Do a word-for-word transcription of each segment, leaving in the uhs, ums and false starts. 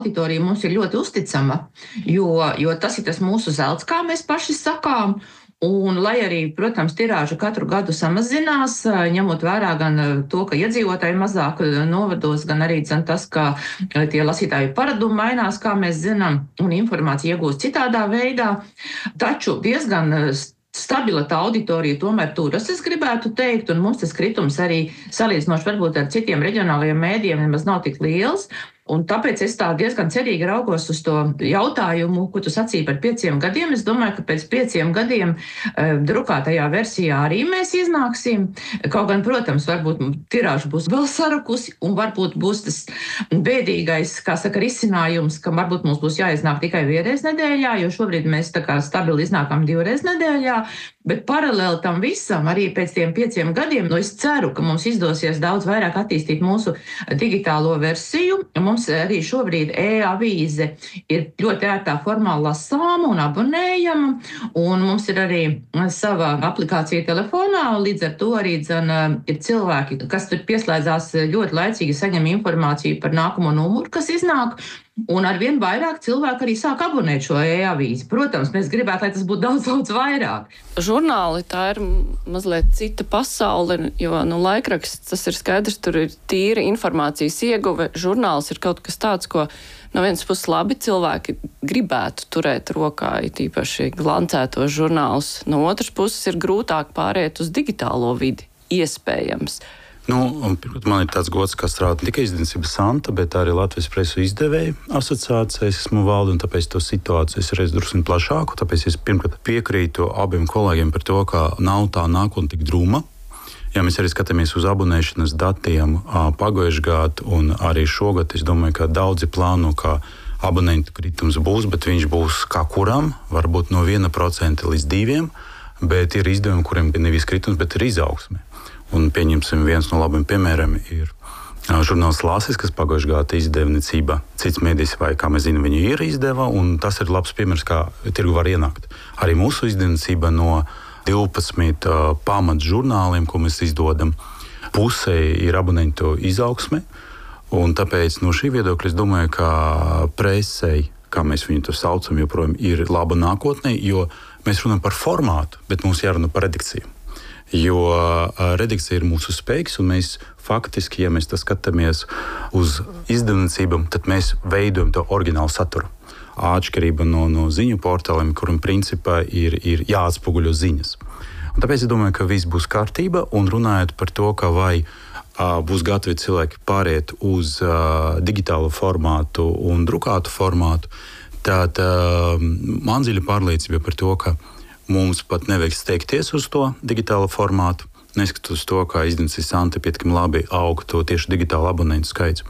Auditorija mums ir ļoti uzticama, jo, jo tas ir tas mūsu zelts, kā mēs paši sakām. Un, lai arī, protams, tirāža katru gadu samazinās, ņemot vērā gan to, ka iedzīvotāji mazāk novados, gan arī tas, ka tie lasītāju paradumi mainās, kā mēs zinām, un informācija iegūst citādā veidā. Taču diezgan stabila tā auditorija tomēr turas, es gribētu teikt, un mums tas kritums arī salīdzinoši varbūt ar citiem reģionālajiem mēdījiem nemaz nav tik liels. Un tāpēc es tā diezgan cerīgi raugos uz to jautājumu, ko tu sacīji par pieciem gadiem. Es domāju, ka pēc pieciem gadiem e, drukātajā versijā arī mēs iznāksim. Kaut gan, protams, varbūt tirāža būs vēl sarakusi un varbūt būs tas bēdīgais, kā saka, risinājums, ka varbūt mums būs jāiznāk tikai vienreiz nedēļā, jo šobrīd mēs tā kā stabili iznākam divreiz nedēļā. Bet paralēli tam visam, arī pēc tiem pieciem gadiem, nu es ceru, ka mums izdosies daudz vairāk attīstīt mūsu digitālo versiju. Mums arī šobrīd e-avīze ir ļoti ērtā formā lasāma un abonējama, un mums ir arī sava aplikācija telefonā, un līdz ar to arī dzen, ir cilvēki, kas tur pieslēdzās ļoti laicīgi saņem informāciju par nākamo numuru, kas iznāk. Un arvien vairāk cilvēku arī sāk abonēt šo e-avīzi. Protams, mēs gribētu, lai tas būtu daudz, daudz vairāk. Žurnāli tā ir mazliet cita pasaule, jo nu, laikraksts, tas ir skaidrs, tur ir tīra informācijas ieguve. Žurnāls ir kaut kas tāds, ko no vienas puses labi cilvēki gribētu turēt rokā, it īpaši glancētos žurnālus. No otras puses ir grūtāk pāriet uz digitālo vidi, iespējams. Nu, man ir tāds gods, ka strādā ne tikai izdevniecības Santa, bet arī Latvijas presu izdevēju asociācija. Es esmu valde, un tāpēc to situāciju es redzu drusku plašāku. Tāpēc es pirmkārt piekrītu abiem kolēģiem par to, ka nav tā nākotne tik drūma. Ja mēs arī skatāmies uz abonēšanas datiem pagājušajā gadā un arī šogad, es domāju, ka daudzi plāno, ka abonentu kritums būs, bet viņš būs kā kuram, varbūt no viena procenta līdz diviem, bet ir izdevumi, kuriem ir nevis kritums, bet ir izaugsme. Un pieņemsim, viens no labiem piemēriem ir žurnāls Lasis, kas pagājušajā gadā izdeva Nicība. Cits mēdījis, vai kā mēs zinām, viņu ir izdeva, un tas ir labs piemērs, kā tirgu var ienākt. Arī mūsu izdevniecība no divpadsmit uh, pamat žurnāliem, ko mēs izdodam, pusē ir abonentu izaugsme, un tāpēc no šī viedokļa es domāju, ka presei, kā mēs viņu to saucam, joprojām ir laba nākotnē, jo mēs runājam par formātu, bet mums jārunā par redakciju. Jo redakcija ir mūsu spēks, un mēs faktiski, ja mēs tā skatāmies uz izdevniecībām, tad mēs veidojam to oriģinālu saturu. Atšķirība no, no ziņu portāliem, kuram principā ir, ir jāatspoguļo ziņas. Un tāpēc es domāju, ka viss būs kārtība, un runājot par to, ka vai uh, būs gatavi cilvēki pāriet uz uh, digitālu formātu un drukātu formātu, tad uh, man dziļa pārliecība par to, ka mums pat nevajag steigties uz to digitālo formātu, neskatoties uz to, kā izdevniecības Santa pietiekami labi aug to tieši digitālu abonentu skaits.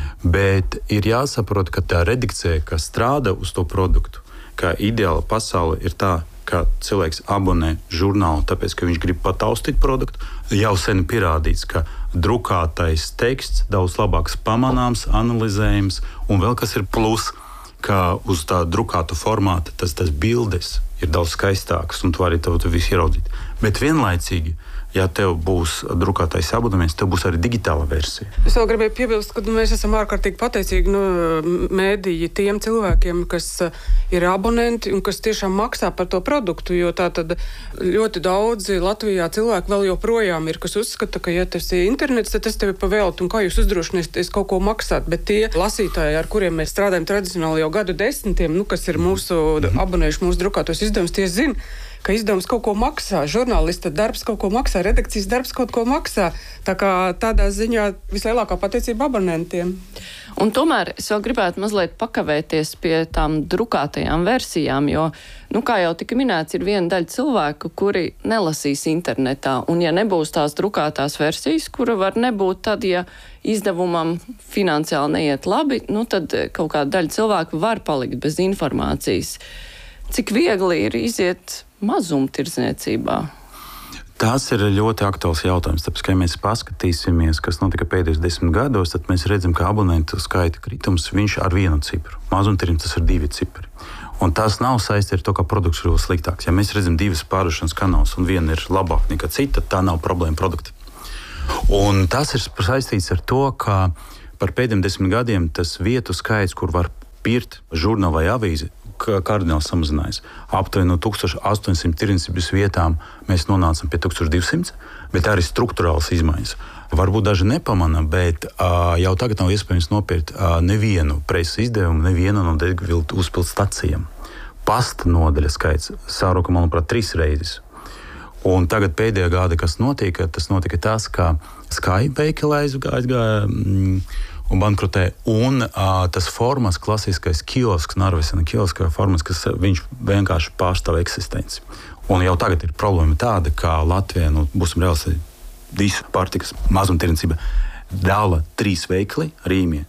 Bet ir jāsaprot, ka tā redakcija, kas strādā uz to produktu, ka ideāla pasaule ir tā, ka cilvēks abonē žurnālu, tāpēc, ka viņš grib pataustīt produktu. Jau sen pierādīts, ka drukātais teksts daudz labāks pamanāms, analizējams, un vēl kas ir plus, ka uz tā drukātu formāta tas, tas bildes ir daudz skaistākas, un tu vari to visu ieraudzīt. Bet vienlaicīgi, ja tev būs drukātais abonēments, tev būs arī digitāla versija. Es vēl gribēju piebilst, ka mēs esam ārkārtīgi pateicīgi nu, mēdīji tiem cilvēkiem, kas ir abonenti un kas tiešām maksā par to produktu, jo tā tad ļoti daudzi Latvijā cilvēki vēl joprojām ir, kas uzskata, ka ja tas ir internets, tad tas tev ir pavēlt, un kā jūs uzdrošināties kaut ko maksāt, bet tie lasītāji, ar kuriem mēs strādājam tradicionāli jau gadu desmitiem, nu, kas ir mūsu abonējuši mūsu drukātos izdevumus, tie zina, ka izdevums kaut ko maksā, žurnālista darbs kaut ko maksā, redakcijas darbs kaut ko maksā. Tā kā tādā ziņā vislielākā pateicība abonentiem. Un tomēr es vēl gribētu mazliet pakavēties pie tām drukātajām versijām, jo, nu, kā jau tika minēts, ir viena daļa cilvēku, kuri nelasīs internetā, un ja nebūs tās drukātās versijas, kura var nebūt tad, ja izdevumam finansiāli neiet labi, nu, tad kaut kāda daļa cilvēku var palikt bez informācijas. Cik viegli ir iziet mazumtirdzniecībā? Tas ir ļoti aktuāls jautājums. Tāpēc, ka ja mēs paskatīsimies, kas notika pēdējos desmit gados, tad mēs redzam, ka abonentu skaita kritums viņš ar vienu cipru. Mazumtirdzniecība tas ir divi cipari. Un tas nav saistīts ar to, ka produkts ir sliktāks. Ja mēs redzam divas pārdošanas kanālus un viena ir labāka nekā cita, tā nav problēma produkta. Un tas ir saistīts ar to, ka par pēdējiem desmit gadiem tas vietu skaits, kur var pirkt žurnālu vai avīzi, kardināli samazinājās. Aptuveni no tūkstoš astoņsimt tirdzniecības vietām mēs nonācam pie tūkstoš divsimt, bet arī struktūrāls izmaiņas. Varbūt daži nepamana, bet uh, jau tagad nav iespējams nopirkt uh, nevienu preses izdevumu, nevienu no degvielu uzpildu stacijām. Pasta nodaļa skaits sāruka, manuprāt, trīs reizes. Un tagad pēdējā gada, kas notika, tas notika tas, ka Sky veikala aizgāja mm, un bankrotē, un uh, tas formas, klasiskais kiosks, Narvesena kioska formas, kas viņš vienkārši pārstāv eksistenci. Un jau tagad ir problēma tāda, ka Latvijā, nu, būsim reāli, visu pārtikas mazumtirdzniecība dala trīs veikali - Rīmie,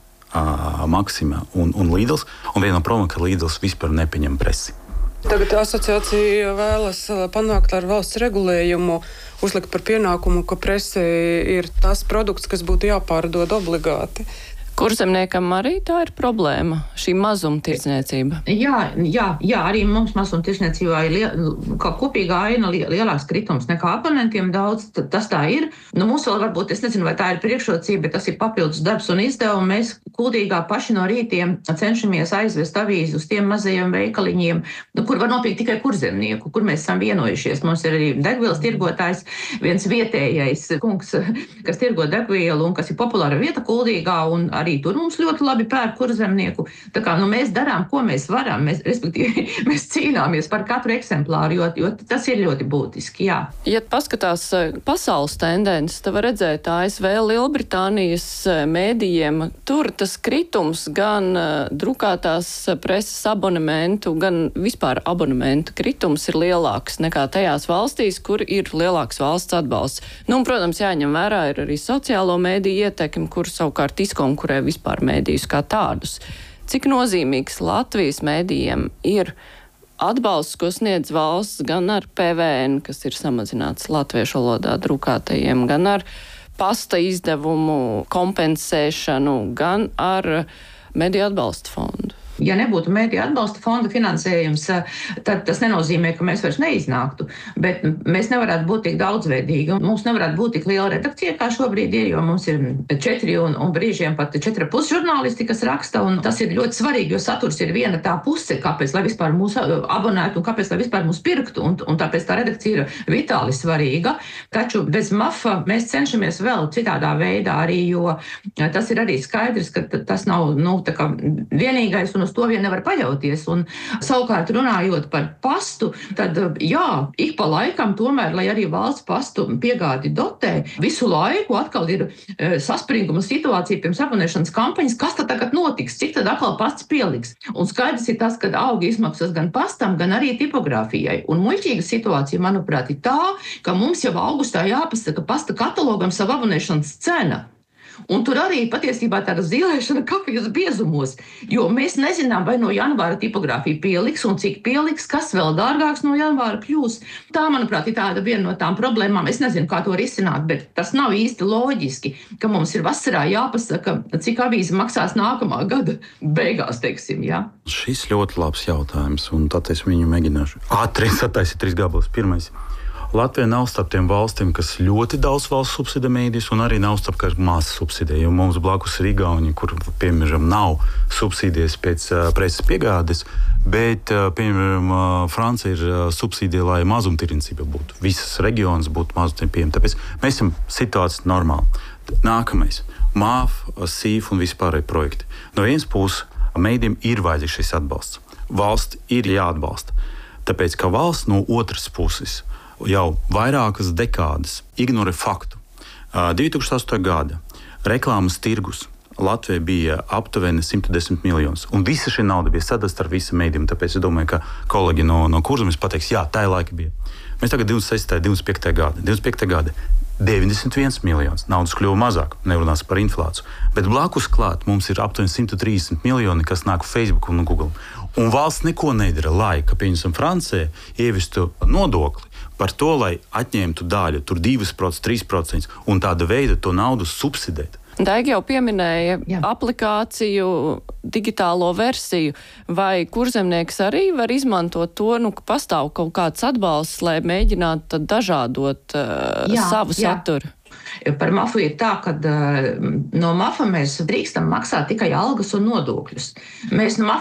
Maksimā un, un Lidls, un viena no problēma, ka Lidls vispār nepieņem presi. Tagad asociācija vēlas panākt ar valsts regulējumu, uzlikt par pienākumu, ka prese ir tas produkts, kas būtu jāpārdod obligāti. Kurzemniekam arī tā ir problēma, šī mazumtirdzniecība? Jā, jā, jā, arī mums mazumtirdzniecībā ir liel, kā kopīga aina lielāks kritums nekā abonentiem daudz, tas tā ir. Nu, mums vēl varbūt, es nezinu, vai tā ir priekšrocība, bet tas ir papildus darbs un izdevumi. Mēs kuldīgā paši no rītiem cenšamies aizvest avīzi uz tiem mazajiem veikaliņiem, nu, kur var nopirkt tikai kurzemnieku, kur mēs esam vienojušies. Mums ir arī degvielas tirgotājs, viens vietējais kungs, kas tirgo degvielu un kas ir populāra vieta kuldīgā, un arī tur mums ļoti labi pērk kurzemnieku. Tā kā nu, mēs darām, ko mēs varam, mēs, respektīvi, mēs cīnāmies par katru eksemplāru, jo, jo tas ir ļoti būtiski, jā. Ja paskatās pasaules tendences, tad var redzēt A S V, Lielbritānijas mēdījiem, tur tas kritums gan drukātās preses abonementu, gan vispār abonementu kritums ir lielāks nekā tajās valstīs, kur ir lielāks valsts atbalsts. Nu, un, protams, jāņem vērā ir arī sociālo mēdīju ietekmi, kur savukārt izkonkurē vispār mēdījus kā tādus. Cik nozīmīgs Latvijas mēdījiem ir atbalsts, ko sniedz valsts gan ar P V N, kas ir samazināts latviešu valodā drukātajiem, gan ar pasta izdevumu kompensēšanu, gan ar mediju atbalsta fondu? Ja nebūtu mediju atbalsta fonda finansējums, tad tas nenozīmē, ka mēs vairs neiznāktu, bet mēs nevarētu būt tik daudzveidīgi. Mums nevarētu būt tik liela redakcija, kā šobrīd ir, jo mums ir četri un, un brīžiem pat četri pus žurnālisti, kas raksta, un tas ir ļoti svarīgi, jo saturs ir viena tā puse, kāpēc, lai vispār mūs abonētu un kāpēc, lai vispār mūs pirktu, un, un tāpēc tā redakcija ir vitāli svarīga. Taču bez mafa mēs cenšamies vēl citādā veidā arī, jo tas ir arī skaidrs, ka tas nav, nu, tā kā vienīgais, un uz to vien nevar paļauties. Un savukārt runājot par pastu, tad jā, ik pa laikam tomēr, lai arī valsts pastu piegādi dotē, visu laiku atkal ir e, saspringuma situācija pirms abonēšanas kampaņas, kas tad tagad notiks, cik tad atkal pasts pieliks. Un skaidrs ir tas, ka auga izmaksas gan pastam, gan arī tipogrāfijai. Un muļķīga situācija, manuprāt, ir tā, ka mums jau augustā jāpasaka pasta katalogam savu abonēšanas cena. Un tur arī patiesībā tāda zīlēšana kafijas biezumos, jo mēs nezinām, vai no janvāra tipogrāfija pieliks un cik pieliks, kas vēl dārgāks no janvāra kļūs. Tā, manuprāt, ir tāda viena no tām problēmām. Es nezinu, kā to risināt, bet tas nav īsti loģiski, ka mums ir vasarā jāpasaka, cik avīze maksās nākamā gada beigās, teiksim, jā. Šis ļoti labs jautājums, un tad es viņu mēģināšu ātri sataisīt trīs gabalus. Pirmais. Latvija nav starp tiem valstīm, kas ļoti daudz valsts subsidē mēdījus, un arī nav starp, kas maz subsidē, jo mums blakus ir Igauni, kur, piemēram, nav subsīdijas pēc uh, preses piegādes, bet, uh, piemēram, uh, Francija ir uh, subsīdija, lai mazumtirdzniecība būtu. Visas reģionas būtu mazumtirdzniecība. Tāpēc mēs esam situācija normāli. Nākamais. M A F, S I F un vispārēji projekti. No vienas puses, mēdījiem ir vajadzīgs šis atbalsts. Valsts ir jāatbalsta. Tāpēc, ka valsts no otras puses jau vairākas dekādas ignorē faktu. divi tūkstoši astoņā gada reklāmas tirgus Latvijai bija aptuveni simt desmit miljonus, un visa šī nauda bija sadalīta ar visiem mēdījiem. Tāpēc es domāju, ka kolēģi no, no Kurzemes pateiks, jā, tā laika bija. Mēs tagad divdesmit sestajā, divdesmit piektajā gada, divdesmit piektajā gada deviņdesmit viens miljonus. Naudas kļuva mazāk, nerunās par inflāciju. Bet blakus klāt mums ir aptuveni simt trīsdesmit miljoni, kas nāk Facebook un Google. Un valsts neko nedara, lai, ka, pieņemsim, Francija ievestu nodokli par to, lai atņemtu daļu, tur divi procenti, trīs procenti, un tāda veida to naudu subsidēt. Daigi jau pieminēja Jā. aplikāciju, digitālo versiju. Vai kurzemnieks arī var izmantot to, nu, ka pastāv kaut kāds atbalsts, lai mēģinātu dažādot uh, jā, savu jā. saturu? Par mafu ir tā, ka uh, no mafa mēs drīkstam maksāt tikai algas un nodokļus. Mēs no